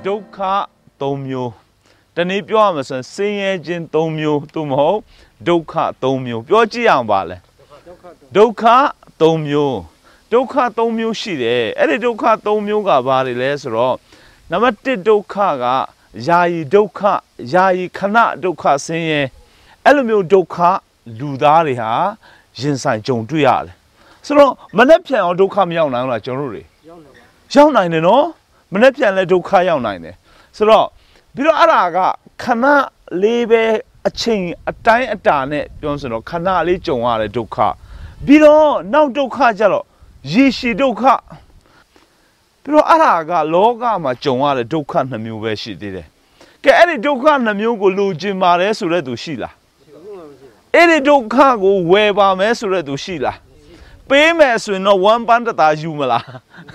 ဒုက္ခ၃မျိုးတနည်းပြောရမယ်ဆိုရင်ဆင်းရဲခြင်း၃မျိုးသို့မဟုတ်ဒုက္ခ၃မျိုးပြောကြည့်အောင်ပါလေဒုက္ခ၃မျိုးဒုက္ခ၃မျိုးရှိတယ်အဲ့ဒီဒုက္ခ၃မျိုးကဘာတွေလဲဆိုတော့နံပါတ်1ဒုက္ခကယာယီဒုက္ခယာယီခဏဒုက္ခဆင်းရဲအဲ့လိုမျိုးဒုက္ခလူသားတွေဟာရင်ဆိုင်ကြုံတွေ့ရတယ်ဆိုတော့မနေ့ပြန်အောင်ဒုက္ခမရောက်နိုင်ဘူးလားကျွန်တော်တို့တွေရောက်နိုင်တယ်နော်မနေ့ပြန်လဲဒုက္ခရောက်နိုင်တယ်ဆိုတော့ပြီးတော့အဲ့ဒါကခဏလေးပဲအချိန်အတိုင်းအတာနဲ့ပြောဆိုတော့ခဏလေးကြုံရတဲ့ဒုက္ခပြီးတော့နောက်ဒုက္ခကြတော့ရေရှည်ဒုက္ခပြီးတော့အဲ့ဒါကလောကမှာကြုံရတဲ့ဒုက္ခ2မျိုးပဲရှိသေးတယ်ကဲအဲ့ဒီဒုက္ခ2မျိုးကိုလိုချင်ပါတယ်ဆိုတဲ့သူရှိလားအဲ့ဒီဒုက္ခကိုဝယ်ပါမယ်ဆိုတဲ့သူရှိလားပေးမယ်ဆိုရင်တော့1 band တာယူမလား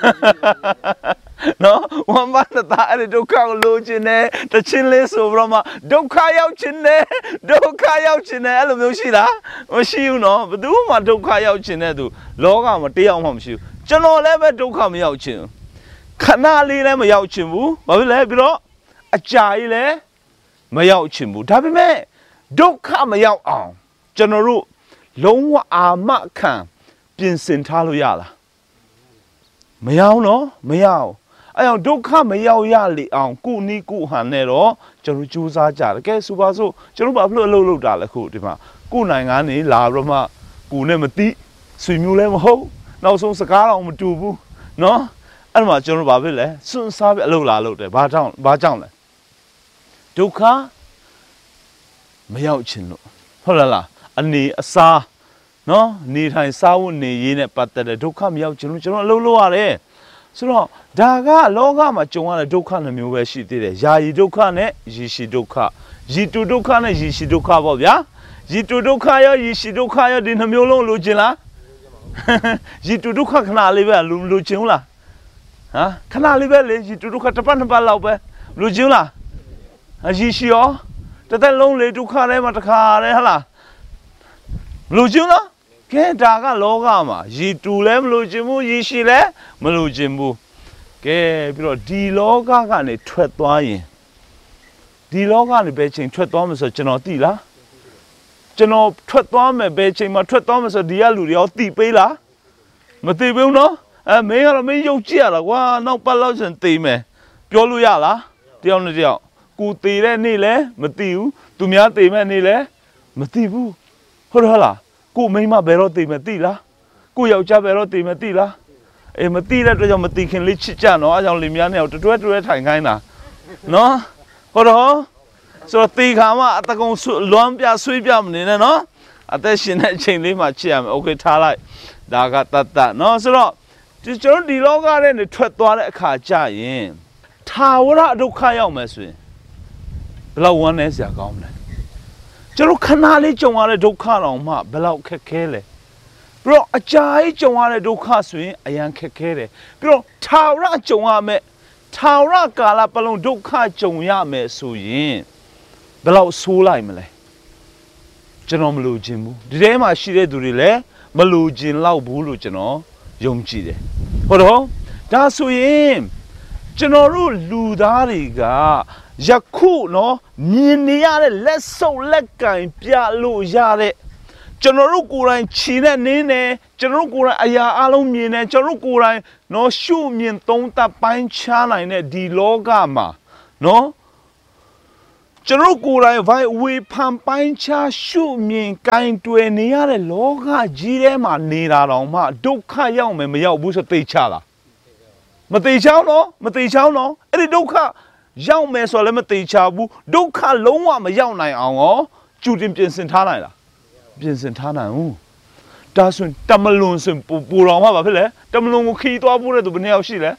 နော်1 band တာအဲ့ဒီဒုက္ခကိုလိုချင်တယ်တချင်းလေးဆိုပြီးတော့မှဒုက္ခရောက်ချင်တယ်ဒုက္ခရောက်ချင်တယ်အဲ့လိုမျိုးရှိလားမရှိဘူးနော်ဘယ်သူမှဒုက္ခရောက်ချင်တဲ့သူလောကမှာတရားမှမရှိဘူးကျွန်တော်လည်းပဲဒုက္ခမရောက်ချင်ခဏလေးလည်းမရောက်ချင်ဘူးဘာဖြစ်လဲပြီးတော့အကြာကြီးလည်းမရောက်ချင်ဘူးဒါပေမဲ့ဒုက္ခမရောက်အောင်ကျွန်တော်တို့လုံးဝအာမခံပြင်ဆင်ထားလို့ရလားမရောက်နော်မရောက်အဲ့အောင်ဒုက္ခမရောက်ရလေအောင်ကုနီးကုဟန်နဲ့တော့ကျွန်တော်ကြိုးစားကြတယ်ကဲဆိုပါစို့ကျွန်တော်ဘာဖြစ်လို့အလုပ်လုပ်တာလဲခုဒီမှာကုနိုင်ငံနေလာပြီးတော့မှကုနဲ့မသိဆွေမျိုးလည်းမဟုတ်နောက်ဆုံးစကားတော့မတူဘူးနော်အဲ့မှာကျွန်တော်ဘာဖြစ်လဲစွန့်စားပြီးအလုပ်လာလုပ်တယ်ဘာကြောင့်လဲဒုက္ခမရောက်ချင်လို့ဟုတ်လားအနေအစားနော်နေထိုင်စားဝတ်နေရေးနဲ့ပတ်သက်တဲ့ဒုက္ခမရောက်ချင်လို့ကျွန်တော်အလုပ်လုပ်ရတယ်ဆိုတော့ဒါကလောကမှာကြုံရတဲ့ဒုက္ခ2မျိုးပဲရှိသေးတယ်ယာယီဒုက္ခနဲ့ရေရှည်ဒုက္ခရေတူဒုက္ခနဲ့ရေရှည်ဒုက္ခပေါ့ဗျာရေတူဒုက္ခရောရေရှည်ဒုက္ခရောဒီ2မျိုးလုံးလိုချင်လားရေတူဒုက္ခခဏလေးပဲလိုချင်ဘူးလားဟမ်ခဏလေးပဲလေရေတူဒုက္ခတစ်ပတ်2ပတ်လောက်ပဲလိုချင်လားရေရှည်ရောတစ်သက်လုံးလေဒုက္ခထဲမှာတစ်ခါတည်းဟလားလိုချင်လားကဲဒါကလောကမှာရေတူလည်းမလိုချင်ဘူးရေရှည်လည်းမလိုချင်ဘူးကဲပြီးတော့ဒီလောကကနေထွက်သွားရင်ဒီလောကနေဘယ်ချိန်ထွက်သွားမလဲဆိုကျွန်တော်သိလားကျွန်တော်ထွက်သွားမယ်ဘယ်ချိန်မှာထွက်သွားမလဲဆိုဒီကလူတွေရောသိပေးလားမသိဘူးနော်မင်းကတော့မင်းယုံကြည်ရတာကွာနောက်ပတ်လောက်ရှင်သိမယ်ပြောလို့ရလားတယောက်နဲ့တယောက်ကိုသိတဲ့နေ့လည်းမသိဘူးသူများသိမဲ့နေ့လည်းမသိဘူးဟုတ်လားကိုမိမဘယ်တော့သိမယ်သိလားကိုယောက်ျားဘယ်တော့သိမယ်သိလားအေးမသိတဲ့အတွက်ကြောင့်မသိခင်လေးချစ်ကြနော်အားကြောင့်လင်မယားနဲ့တွဲထိုင်ခိုင်းတာနော်ဟုတ်တော့ဆိုတော့သေခါမှအတကုံလွမ်းပြဆွေးပြမနေနဲ့နော်အသက်ရှင်တဲ့အချိန်လေးမှာချစ်ရမယ်โอเคထားလိုက်ဒါကတတ်နော်ဆိုတော့ကျွန်တော်ဒီလောကထဲနေထွက်သွားတဲ့အခါကျရင်ထာဝရဒုက္ခရောက်မယ်ဆိုရင်ဘယ်လောက်ဝမ်းနည်းစရာကောင်းမလဲကျွန်တော်ခဏလေးကြုံရတဲ့ဒုက္ခတောင်မှဘယ်လောက်ခက်ခဲလဲပြီးတော့အကြာကြီးကြုံရတဲ့ဒုက္ခဆိုရင်အရန်ခက်ခဲတယ်ပြီးတော့ထာဝရကြုံရမယ်ထာဝရကာလပတ်လုံးဒုက္ခကြုံရမယ်ဆိုရင်ဘယ်လောက်ဆိုးလိုက်မလဲကျွန်တော်မလိုချင်ဘူးဒီထဲမှာရှိတဲ့သူတွေလည်းမလိုချင်တော့ဘူးလို့ကျွန်တော်ယုံကြည်တယ်ဟုတ်တော့ဒါဆိုရင်ကျွန်တော်တို့လူသားတွေကယခုနော်မြင်နေရတဲ့လက်စုပ်လက်ကင်ပြလို့ရတဲ့ကျွန်တော်တို့ကိုယ်တိုင်ခြေနဲ့နင်းနေကျွန်တော်တို့ကိုယ်တိုင်အရာအလုံးမြင်နေကျွန်တော်တို့ကိုယ်တိုင်နော်ရှုမြင်သုံးသပ်ပိုင်းခြားနိုင်တဲ့ဒီလောကမှာနော်ကျွန်တော်ကိုယ်တိုင်ဝေဖန်ပိုင်းခြားရှုမြင်ကင်တွယ်နေရတဲ့လောကကြီးထဲမှာနေတာတောင်မှဒုက္ခရောက်မယ်မရောက်ဘူးဆိုသိချလားမသိချောင်းနော်မသိချောင်းနော်အဲ့ဒီဒုက္ခရောက်မယ်ဆိုလည်းမသိချဘူးဒုက္ခလုံးဝမရောက်နိုင်အောင်ရောကြိုတင်ပြင်ဆင်ထားနိုင်လားပြင်ဆင်ထားနိုင်ဘူးဒါဆိုရင်တမလွန်ဆိုပူတော်မှာဘာဖြစ်လဲတမလွန်ကိုခီးသွားဖို့တဲ့သူဘယ်နှယောက်ရှိလဲ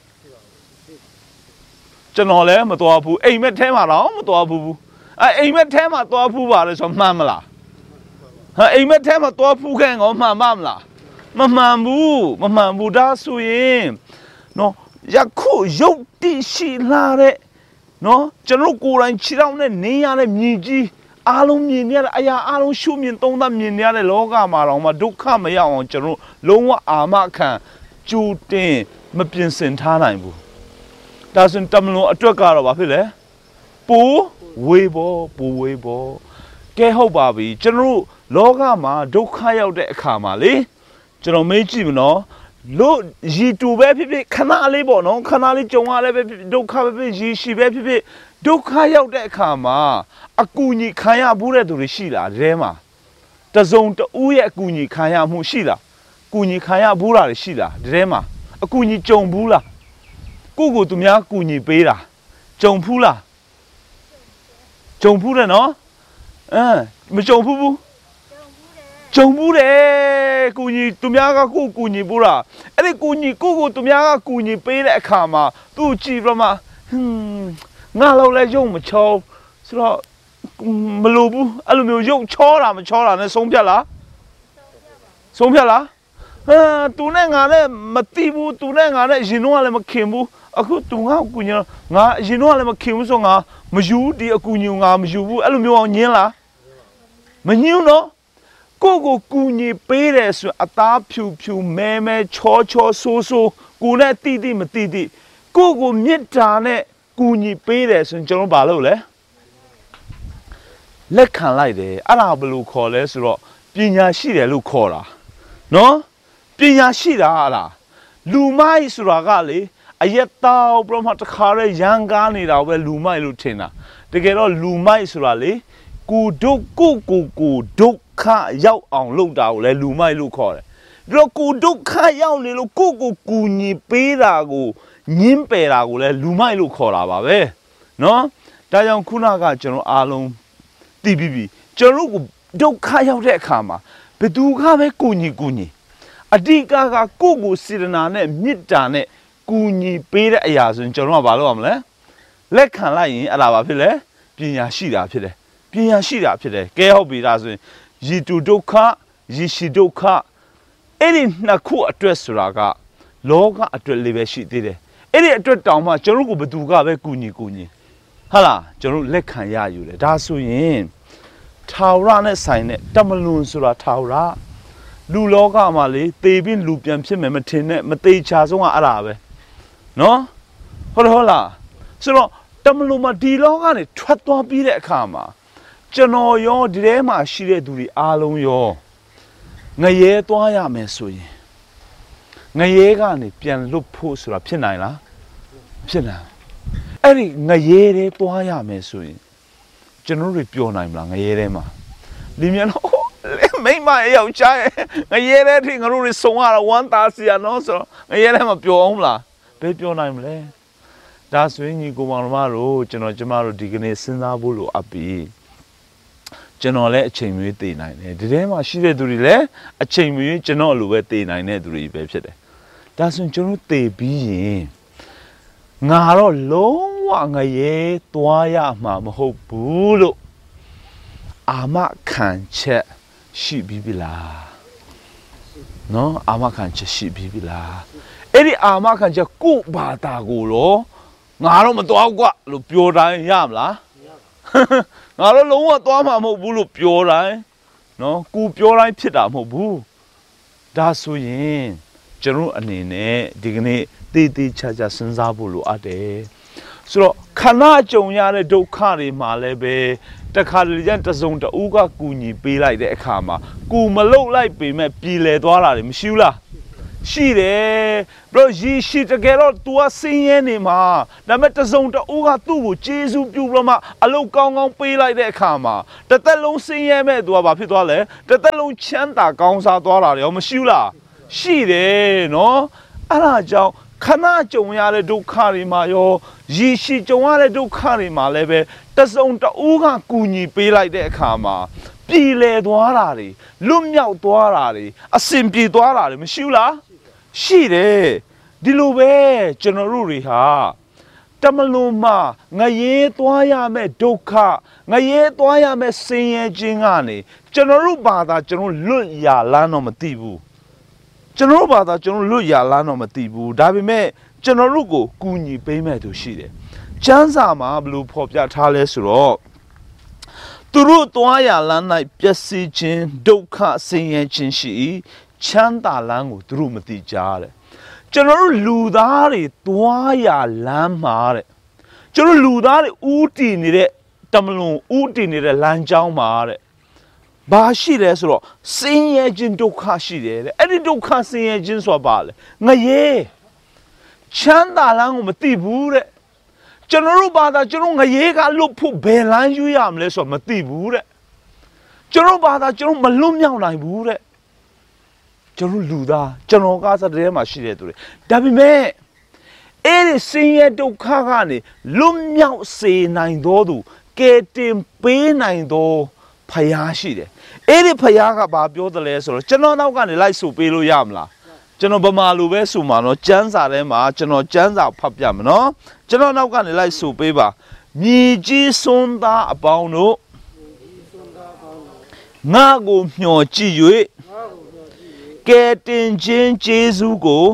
ကျွန်တော်လည်းမသွားဘူးအိမ်မက်ထဲမှာတော့မသွားဘူးအိမ်မက်ထဲမှာသွားဖူးပါလေဆိုမှန်မလားဟာအိမ်မက်ထဲမှာသွားဖူးခဲ့ငေါမှန်မလားမမှန်ဘူးဒါဆိုရင်နော်ယခုရုပ်တိရှိလာတဲ့နော်ကျွန်တော်ကိုယ်တိုင်ခြေထောက်နဲ့နင်းရတဲ့မြင်ကြီးအားလုံးမြင်ရတဲ့အရာအားလုံးရှုမြင်သုံးသပ်မြင်ရတဲ့လောကမှာတော့မှဒုက္ခမရောက်အောင်ကျွန်တော်လုံးဝအာမခံကြိုတင်မပြင်ဆင်ထားနိုင်ဘူးဒါဆိုတမလွန်အတွက်ကတော့ဘာဖြစ်လဲပိုးဝေဘောကဲဟုတ်ပါပြီကျွန်တော်တို့လောကမှာဒုက္ခရောက်တဲ့အခါမှာလေကျွန်တော်မေးကြည့်မနော်လို့ရီတူပဲဖြစ်ဖြစ်ခဏလေးပေါ့နော်ခဏလေးကြုံရလဲပဲဒုက္ခပဲဖြစ်ရီရှိပဲဖြစ်ဖြစ်ဒုက္ခရောက်တဲ့အခါမှာအကူအညီခံရဘူးတဲ့သူတွေရှိလားဒီထဲမှာတစုံတဦးရဲ့အကူအညီခံရမှုရှိလားကူညီခံရဘူးလားရှိလားဒီထဲမှာအကူအညီကြုံဘူးလားကိုသူများကူညီပေးတာကြုံဖူးလားကြုံဖူးတယ်နော်မကြုံဖူးဘူးကြုံဘူးတယ်ကူညီသူများကကိုကူညီဘူးလားအဲ့ဒီကူညီကိုသူများကကူညီပေးတဲ့အခါမှာသူ့ကြည့်ပြမငါလောက်လဲရုံမချောဆိုတော့မလိုဘူးအဲ့လိုမျိုးရုပ်ချောတာမချောတာနဲ့ဆုံးဖြတ်လားဆုံးဖြတ်လားသူနဲ့ငါနဲ့မတိဘူးသူနဲ့ငါနဲ့ရင်တော့လည်းမခင်ဘူးအခုသူငါကူညီငါရင်တော့လည်းမခင်ဘူးဆိုငါမယူဒီအကူညီငါမယူဘူးအဲ့လိုမျိုးအောင်ညင်းလားမညင်းတော့ကိုကူညီပေးတယ်ဆိုအသားဖြူမဲချောဆိုးကိုနဲ့တိမတိကိုမေတ္တာနဲ့ကူညီပေးတယ်ဆိုရင်ကျွန်တော်ဘာလုပ်လဲလက်ခံလိုက်တယ်အဲ့ဒါဘယ်လိုခေါ်လဲဆိုတော့ပညာရှိတယ်လို့ခေါ်တာနော်ပညာရှိတာဟာလားလူမိုက်ဆိုတာကလေအရက်တောက်ပြမတခါရဲရန်ကားနေတာပဲလူမိုက်လို့ထင်တာတကယ်တော့လူမိုက်ဆိုတာလေကိုဒုက္ခကိုဒုက္ခရောက်အောင်လုပ်တာကိုလေလူမိုက်လို့ခေါ်တယ်ဒါတော့ကိုဒုက္ခရောက်နေလို့ကိုကူညီပေးတာကိုညင်းပယ်တာကိုလေလူမိုက်လို့ခေါ်တာပါပဲနော်ဒါကြောင့်ခုနကကျွန်တော်အားလုံးသိပြီကျွန်တော်တို့ဒုက္ခရောက်တဲ့အခါမှာဘယ်သူကပဲကူညီအဓိကကိုစေတနာနဲ့မေတ္တာနဲ့ကူညီပေးတဲ့အရာဆိုရင်ကျွန်တော်ကဘာလုပ်ရမလဲလက်ခံလိုက်ရင်အဲ့ဒါဘာဖြစ်လဲပညာရှိတာဖြစ်တယ်ကဲဟုတ်ပြီဒါဆိုရင်ရီတူဒုက္ခရီရှိဒုက္ခအဲ့ဒီနှစ်ခုအတွက်ဆိုတာကလောကအတွက်လေးပဲရှိသေးတယ်အဲ့ဒီအတွက်တောင်မှကျွန်တော်တို့ဘယ်သူကပဲကူညီဟာလားကျွန်တော်လက်ခံရယူတယ်ဒါဆိုရင်ထာဝရနဲ့ဆိုင်တဲ့တမလွန်ဆိုတာထာဝရလူလောကမှာလေသေပြီးလူပြန်ဖြစ်မယ်မထင်နဲ့မသေးချာဆုံးကအဲ့ဒါပဲနော်ဟုတ်လားဆိုတော့တမလွန်မှာဒီလောကနေထွက်သွားပြီးတဲ့အခါမှာကျွန်တော်ရောဒီထဲမှာရှိတဲ့သူတွေအားလုံးရောငရဲသွားရမယ်ဆိုရင်ငရဲကနေပြန်လွတ်ဖို့ဆိုတာဖြစ်နိုင်လားဖြစ်နိုင်အဲ့ဒီငရဲတွေသွားရမယ်ဆိုရင်ကျွန်တော်တို့ပြောနိုင်မလားငရဲထဲမှာလင်းမြန်တော့မိမယောက်ျားငရဲထဲထိငါတို့စုံရတာဝမ်းသာစီရနော်ဆိုတော့ငရဲထဲမှာပြောအောင်လားဘယ်ပြောနိုင်မလဲဒါဆိုရင်ညီကိုမောင်မတို့ကျမတို့ဒီကနေ့စဉ်းစားဖို့လိုအပ်ပြီကျွန်တော်လည်းအချိန်မရွေးတည်နိုင်တယ်ဒီထဲမှာရှိတဲ့သူတွေလည်းအချိန်မရွေးကျွန်တော်လိုပဲတည်နိုင်တဲ့သူတွေပဲဖြစ်တယ်ဒါဆိုရင်ကျွန်တော်တည်ပြီးရင်ငါတော့လုံးဝငရဲသွားရမှာမဟုတ်ဘူးလို့အာမခံချက်ရှိပြီလားနော်အာမခံချက်ရှိပြီလားအဲ့ဒီအာမခံချက်ကို့ဘာသာကိုတော့ငါတော့မသွားဘူးကွလို့ပြောတိုင်းရမလားငါတော့လုံးဝသွားမှာမဟုတ်ဘူးလို့ပြောတိုင်းနော်ကိုပြောတိုင်းဖြစ်တာမဟုတ်ဘူးဒါဆိုရင်ကျွန်တော်အနေနဲ့ဒီကနေ့တေးသေးချာချာစဉ်းစားဖို့လိုအပ်တယ်ဆိုတော့ခဏကြုံရတဲ့ဒုက္ခတွေမှာလည်းပဲတခါတလေကျတစုံတဦးကကူညီပေးလိုက်တဲ့အခါမှာကိုမလုတ်လိုက်ပေမဲ့ပြည်လဲသွားတာတွေမရှိဘူးလားရှိတယ်ဘလို့ရှိတကယ်တော့ तू ကစင်းရဲနေမှာဒါပေမဲ့တစုံတဦးကသူ့ကိုကျေးဇူးပြုပြီးမှအလုတ်ကောင်းပေးလိုက်တဲ့အခါမှာတစ်သက်လုံးစင်းရဲမဲ့ तू ကဘာဖြစ်သွားလဲတစ်သက်လုံးချမ်းသာကောင်းစားသွားတာတွေရောမရှိဘူးလားရှိတယ်နော်အဲ့ဒါကြောင့်ခဏကြုံရတဲ့ဒုက္ခတွေမှာရောရည်ရှိကြုံရတဲ့ဒုက္ခတွေမှာလည်းပဲတစုံတဦးကကူညီပေးလိုက်တဲ့အခါမှာပြည်လဲသွားတာတွေလွတ်မြောက်သွားတာတွေအစင်ပြေသွားတာတွေမရှိဘူးလားရှိတယ်ဒီလိုပဲကျွန်တော်တို့တွေဟာတမလွန်မှာငရဲသွားရမယ့်ဒုက္ခငရဲသွားရမယ့်ဆင်းရဲခြင်းကနေကျွန်တော်တို့ဘာသာကျွန်တော်လွတ်ရလမ်းတော့မသိဘူးကျွန်တော်ဘာသာကျွန်တော်လွတ်ရလမ်းတော့မသိဘူးဒါပေမဲ့ကျွန်တော်တို့ကိုကူညီပေးမဲ့သူရှိတယ်ကျမ်းစာမှာဘယ်လိုဖော်ပြထားလဲဆိုတော့သူတို့သွားရလမ်း၌ပျက်စီးခြင်းဒုက္ခဆင်းရဲခြင်းရှိချမ်းသာလမ်းကိုသူတို့မသိကြတဲ့ကျွန်တော်တို့လူသားတွေသွားရလမ်းမှာတဲ့ကျွန်တော်လူသားတွေဥတီနေတဲ့တမလွန်ဥတီနေတဲ့လမ်းကြောင်းမှာတဲ့ဘာရှိလဲဆိုတော့ဆင်းရဲခြင်းဒုက္ခရှိတယ်တဲ့အဲ့ဒီဒုက္ခဆင်းရဲခြင်းဆိုတာဘာလဲငရဲချမ်းသာလမ်းကိုမသိဘူးတဲ့ကျွန်တော်တို့ဘာသာကျွန်တော်ငရဲကလွတ်ဖို့ဘယ်လမ်းယူရမလဲဆိုတော့မသိဘူးတဲ့ကျွန်တော်ဘာသာကျွန်တော်မလွတ်မြောက်နိုင်ဘူးတဲ့ကျွန်တော်လူသားကျွန်တော်ကစားတဲ့မှာရှိတဲ့သူတွေဒါပေမဲ့အဲ့ဒီဆင်းရဲဒုက္ခကနေလွတ်မြောက်စေနိုင်တော်သူကယ်တင်ပေးနိုင်တော်ဖယားရှိတယ်အဲ့ဒီဖယားကဘာပြောတယ်လဲဆိုတော့ကျွန်တော်နောက်ကနေလိုက်ဆိုပေးလို့ရမလားကျွန်တော်ဗမာလိုပဲဆိုမှာနော်ကျမ်းစာထဲမှာကျွန်တော်ကျမ်းစာဖတ်ပြမယ်နော်ကျွန်တော်နောက်ကနေလိုက်ဆိုပေးပါမြေကြီးစွန်းသားအပေါင်းတို့ငါကိုမျှော်ကြည့်၍ကယ်တင်ခြင်းကျေးဇူးကို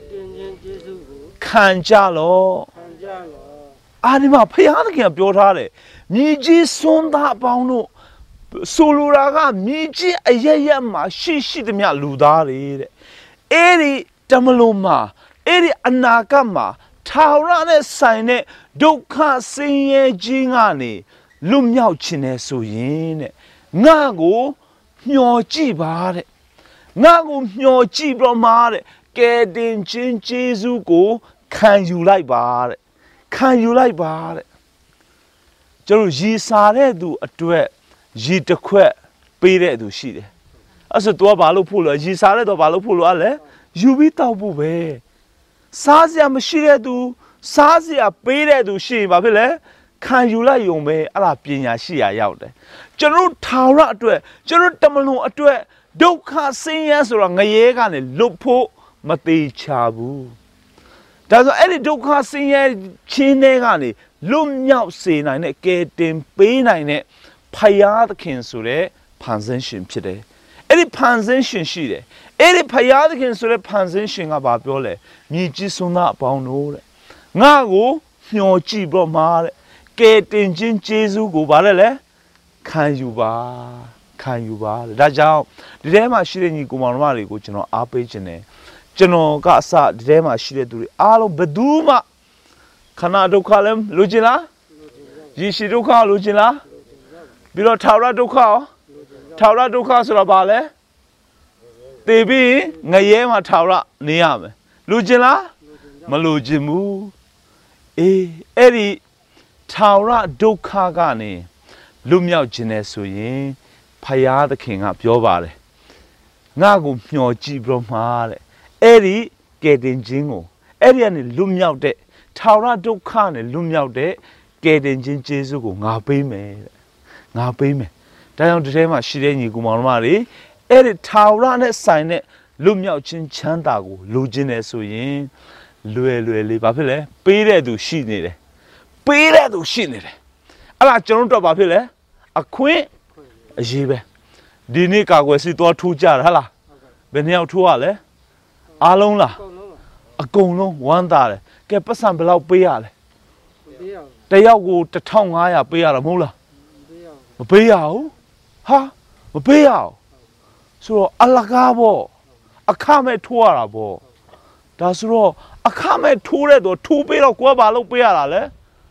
ခံကြလောအာဒီမှာဖယားသခင်ပြောထားတယ်မြေကြီးစွန်းသားအပေါင်းတို့ဆိုလိုတာကမြေကြီးအရရက်မှာရှိသမျှလူသားတွေတဲ့အဲ့ဒီတမလုံးမှာအဲ့ဒီအနာဂတ်မှာထာဝရနဲ့ဆိုင်တဲ့ဒုက္ခဆင်းရဲခြင်းကနေလွတ်မြောက်ခြင်းနဲ့ဆိုရင်တဲ့ငါကိုမျှော်ကြည့်ပါတဲ့ငါကိုမျှော်ကြည့်ပြီးတော့မှတဲ့ကယ်တင်ခြင်းကျေးဇူးကိုခံယူလိုက်ပါတဲ့ခံယူလိုက်ပါတဲ့ကျွန်တော်ရည်စားတဲ့သူအတွက်ရည်တစ်ခွက်ပေးတဲ့သူရှိတယ်အဲ့ဆိုတော့ဘာလို့ဖို့လဲရည်စားတဲ့တော့ဘာလို့ဖို့လို့လဲယူပြီးတောက်ဖို့ပဲစားစရာမရှိတဲ့သူစားစရာပေးတဲ့သူရှိရင်ဘာဖြစ်လဲခံယူလိုက်ယုံပဲအဲ့ဒါပညာရှိရာရောက်တယ်ကျွန်တော်ထာဝရအတွက်ကျွန်တော်တမလွန်အတွက်ဒုက္ခဆင်းရဲဆိုတာငရဲကနေလွတ်ဖို့မသေးချဘူးဒါဆိုအဲ့ဒီဒုက္ခဆင်းရဲခြင်းတွေကနေလွတ်မြောက်စေနိုင်တဲ့ကယ်တင်ပေးနိုင်တဲ့ဖယားသခင်ဆိုတဲ့ဖန်ဆင်းရှင်ဖြစ်တယ်အဲ့ဒီဖန်ဆင်းရှင်ရှိတယ်အဲ့ဒီဖယားသခင်ဆိုတဲ့ဖန်ဆင်းရှင်ကဘာပြောလဲမြေကြီးစွန်းသားအပေါင်းတို့တဲ့ငါကိုမျှော်ကြည့်ပြီးတော့မှတဲ့ကယ်တင်ခြင်းကျေးဇူးကိုဗါလဲလေခံယူပါခံယူပါဒါကြောင့်ဒီထဲမှာရှိတဲ့ညီကိုမောင်နှမတွေကိုကျွန်တော်အားပေးခြင်းတယ်ကျွန်တော်ကအစဒီထဲမှာရှိတဲ့သူတွေအားလုံးဘယ်သူမှခဏဒုက္ခလည်းလိုချင်လားရေရှည်ဒုက္ခလိုချင်လားပြီးတော့ထာဝရဒုက္ခရောထာဝရဒုက္ခဆိုတာဘာလဲတေပြီးငရဲမှာထာဝရနေရမယ်လိုချင်လားမလိုချင်ဘူးအေးအဲ့ဒီထာဝရဒုက္ခကနေလွတ်မြောက်ခြင်းနဲ့ဆိုရင်ဖယားသခင်ကပြောပါတယ်ငါကိုမျှော်ကြည့်ပြီးတော့မှတဲ့အဲ့ဒီကယ်တင်ခြင်းကိုအဲ့ဒီကနေလွတ်မြောက်တဲ့ထာဝရဒုက္ခနဲ့လွတ်မြောက်တဲ့ကယ်တင်ခြင်းကျေးဇူးကိုငါပေးမယ်တဲ့ငါပေးမယ်ဒါကြောင့်ဒီထဲမှာရှိတဲ့ညီကူမောင်နှမတွေအဲ့ဒီထာဝရနဲ့ဆိုင်တဲ့လွတ်မြောက်ခြင်းချမ်းသာကိုလိုချင်တယ်ဆိုရင်လွယ်လေးဘာဖြစ်လဲပေးတဲ့သူရှိနေတယ်ပေးတဲ့သူရှိနေတယ်အဲ့ဒါကျွန်တော်တို့ဘာဖြစ်လဲအခွင့်အရေးပဲဒီနေ့ကာကွယ်စီတော့ထိုးကြတာဟလားဘယ်နှစ်ယောက်ထိုးရလဲအားလုံးလားအကုန်လုံးဝမ်းသာတယ်ကဲပတ်စံဘယ်လောက်ပေးရလဲတယောက်ကို1500ပေးရတာမဟုတ်လားမပေးရဘူးဟာမပေးရဘူးဆိုတော့အလကားပေါ့အခမဲ့ထိုးရတာပေါ့ဒါဆိုတော့အခမဲ့ထိုးတဲ့တော့ထိုးပေးတော့ကိုယ်ကဘာလို့ပေးရတာလဲ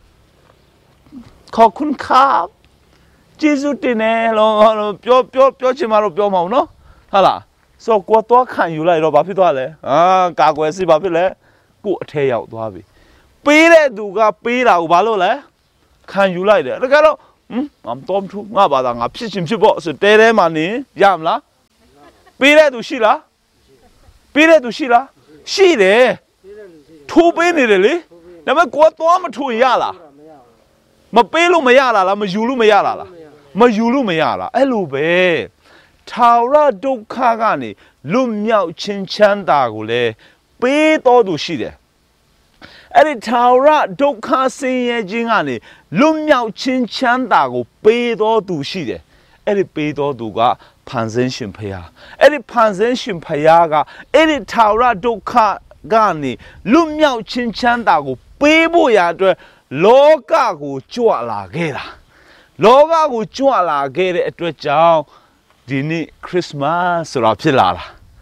ขอบคุณครับကျေးဇူးတင်တယ်လို့ပြောချင်မှတော့ပြောမအောင်နော်ဟုတ်လားဆိုတော့ကိုယ်တော့ခံယူလိုက်တော့ဘာဖြစ်သွားလဲကာကွယ်စီဘာဖြစ်လဲကိုယ်အထက်ရောက်သွားပြီပေးတဲ့သူကပေးတာကိုဘာလို့လဲခံယူလိုက်တယ်ဒါကတော့ငါတော့ထူငါဘာသာငါဖြစ်ချင်းဖြစ်ပေါ့ဆိုတဲတဲမှာနေရမလားပေးတဲ့သူရှိလားပေးတဲ့သူရှိလားရှိတယ်ထိုးပေးနေတယ်လေဒါပေမဲ့ကိုယ်တော့မထိုးရလားမပေးလို့မရလားမယူလို့မရလားမယူလို့မရလားအဲ့လိုပဲထာဝရဒုက္ခကနေလွတ်မြောက်ခြင်းချမ်းသာကိုလည်းပေးတော်သူရှိတယ်အဲ့ဒီထာဝရဒုက္ခဆင်းရဲခြင်းကနေလွတ်မြောက်ခြင်းချမ်းသာကိုပေးတော်သူရှိတယ်အဲ့ဒီပေးတော်သူကဖန်ဆင်းရှင်ဖယားအဲ့ဒီဖန်ဆင်းရှင်ဖယားကအဲ့ဒီထာဝရဒုက္ခကနေလွတ်မြောက်ခြင်းချမ်းသာကိုပေးဖို့ရာအတွက်လောကကိုကြွလာခဲ့တာလောကကိုကြွလာခဲ့တဲ့အတွက်ကြောင့်ဒီနေ့ခရစ်စမတ်ဆိုတာဖြစ်လာတာခ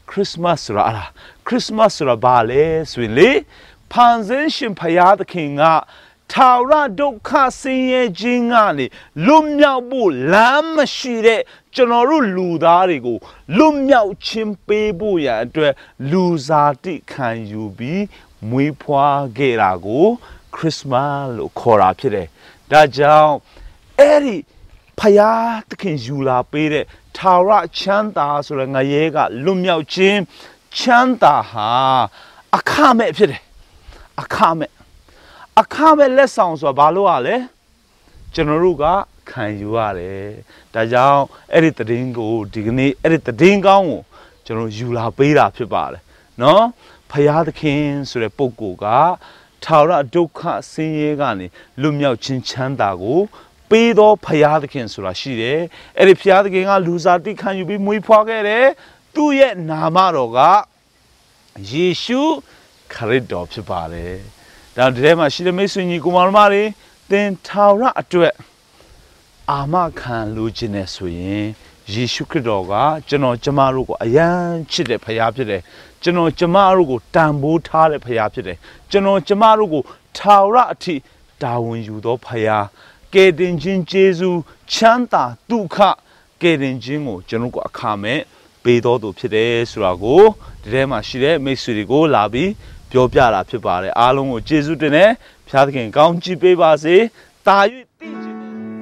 Christmas ဆိုတာအလား Christmas ဆိုတာဘာလဲဆိုရင်လေဖန်ဆင်းရှင်ဖရာသခင်ကထာဝရဒုက္ခဆင်းရဲခြင်းကနေလွတ်မြောက်ဖို့လမ်းမရှိတဲ့ကျွန်တော်တို့လူသားတွေကိုလွတ်မြောက်ခြင်းပေးဖို့ရန်အတွက်လူစားတိခံယူပြီးမွေးဖွားခဲ့တာကိုခရစ်စမတ်လို့ခေါ်တာဖြစ်တယ်။ဒါကြောင့်အဲ့ဒီဖယားသခင်ယူလာပေးတဲ့ထာဝရချမ်းသာဆိုတဲ့ငရဲကလွတ်မြောက်ခြင်းချမ်းသာဟာအခမဲ့ဖြစ်တယ်။အခမဲ့လက်ဆောင်ဆိုတာဘာလို့ ရလဲကျွန်တော်တို့ကခံယူရတယ်ဒါကြောင့်အဲ့ဒီတည်င်းကိုဒီကနေ့အဲ့ဒီတည်င်းကောင်းကိုကျွန်တော်ယူလာပေးတာဖြစ်ပါတယ်နော်ဖယားသခင်ဆိုတဲ့ပုဂ္ဂိုလ်ကထာဝရဒုက္ခဆင်းရဲကနေလွတ်မြောက်ခြင်းချမ်းသာကိုပေးသောဖယားသခင်ဆိုတာရှိတယ်အဲ့ဒီဖယားသခင်ကလူစားတိခံယူပြီးမွေးဖွားခဲ့တယ်သူ့ရဲ့နာမတော်ကယေရှုခရစ်တော်ဖြစ်ပါတယ်ဒါဒီထဲမှာရှိတဲ့မိတ်ဆွေညီကိုမောင်မတွေသင်ထာဝရအတွက်အာမခံလို့ခြင်းနဲ့ဆိုရင်ယေရှုခရစ်တော်ကကျွန်တော်ကျမတို့ကိုအယံချစ်တဲ့ဖခင်ဖြစ်တယ်ကျွန်တော်ကျမတို့ကိုတန်ဖိုးထားတဲ့ဖခင်ဖြစ်တယ်ကျွန်တော်ကျမတို့ကိုထာဝရအထိတာဝန်ယူသောဖခင်ကယ်တင်ခြင်းကျေးဇူးချမ်းသာဒုက္ခကယ်တင်ခြင်းကိုကျွန်တော်ကိုအခမဲ့ပေးတော်သူဖြစ်တယ်ဆိုတာကိုဒီထဲမှာရှိတဲ့မိတ်ဆွေတွေကိုလာပြီးပြောပြတာဖြစ်ပါတယ်အားလုံးကိုကျေးဇူးတင်တယ်ဖခင်ကောင်းချီးပေးပါစေတာ